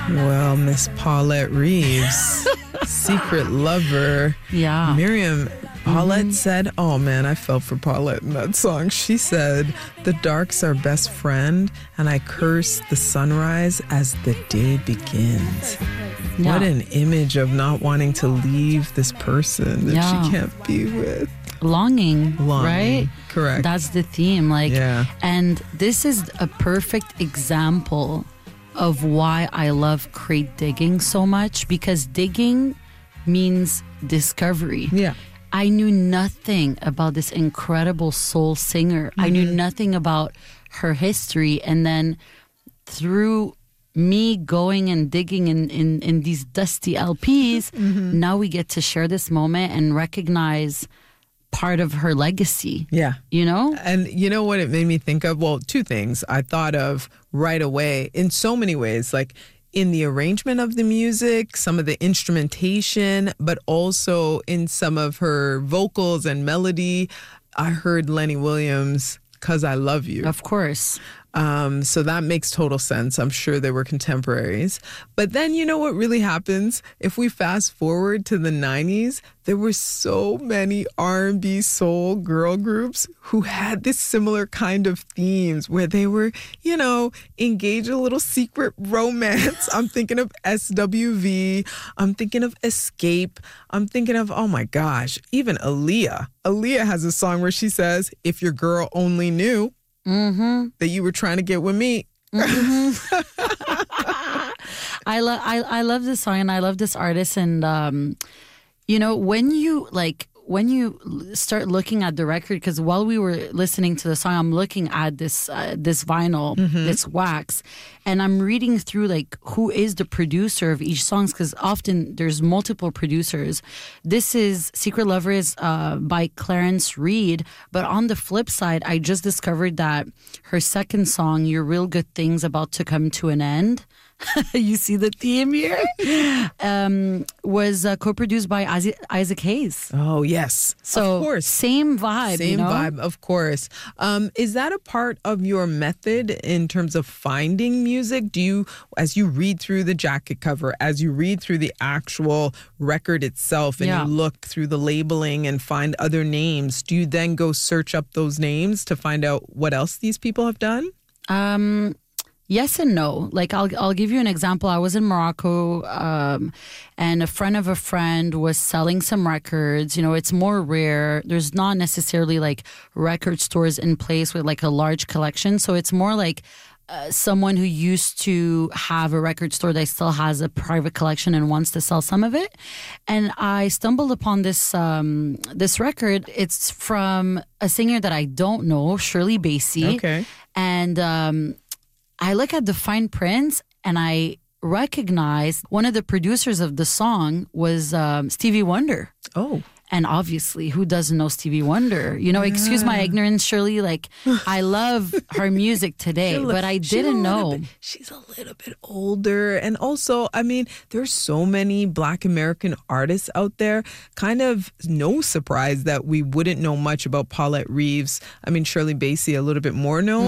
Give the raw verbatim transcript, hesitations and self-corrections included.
Well, Miss Paulette Reeves, Secret Lover. Yeah. Miriam, Paulette Mm-hmm. said, oh man, I fell for Paulette in that song. She said, the dark's our best friend, and I curse the sunrise as the day begins. Yeah. What an image of not wanting to leave this person that Yeah. she can't be with. Longing, Longing, right? correct. That's the theme. Like, Yeah. and this is a perfect example of why I love crate digging so much, because digging means discovery. Yeah. I knew nothing about this incredible soul singer. I knew nothing about her history. And then through me going and digging in, in, in these dusty L Ps, now we get to share this moment and recognize part of her legacy. Yeah. You know? And you know what it made me think of? Well, two things I thought of right away in so many ways, like in the arrangement of the music, some of the instrumentation, but also in some of her vocals and melody. I heard Lenny Williams' "Cause I Love You." Of course. Um, so that makes total sense. I'm sure they were contemporaries. But then you know what really happens? If we fast forward to the nineties, there were so many R and B soul girl groups who had this similar kind of themes where they were, you know, engage a little secret romance. I'm thinking of S W V. I'm thinking of Escape. I'm thinking of, oh my gosh, even Aaliyah. Aaliyah has a song where she says, if your girl only knew Mm-hmm. that you were trying to get with me. Mm-hmm. I love I, I love this song and I love this artist, and um, you know, when you like when you start looking at the record, because while we were listening to the song, I'm looking at this uh, this vinyl, Mm-hmm. this wax, and I'm reading through like who is the producer of each song, because often there's multiple producers. This is Secret Lover is uh, by Clarence Reed, but on the flip side, I just discovered that her second song, Your Real Good Things About to Come to an End, you see the theme here, um, was uh, co-produced by Isaac, Isaac Hayes. Oh, yes. So of course. same vibe, Same you know? vibe, of course. Um, is that a part of your method in terms of finding music? Do you, as you read through the jacket cover, as you read through the actual record itself, and Yeah. you look through the labeling and find other names, do you then go search up those names to find out what else these people have done? Um, yes and no. Like I'll I'll give you an example. I was in Morocco, um, and a friend of a friend was selling some records. You know, it's more rare. There's not necessarily like record stores in place with like a large collection. So it's more like uh, someone who used to have a record store that still has a private collection and wants to sell some of it. And I stumbled upon this um, this record. It's from a singer that I don't know, Shirley Bassey. Okay. And um, I look at the fine print and I recognize one of the producers of the song was um, Stevie Wonder. Oh. And obviously, who doesn't know Stevie Wonder? You know, excuse my ignorance, Shirley. Like, I love her music today, She's a li- but I she's a didn't little know. bit- she's a little bit older. And also, I mean, there's so many Black American artists out there. Kind of no surprise that we wouldn't know much about Paulette Reeves. I mean, Shirley Bassey, a little bit more known.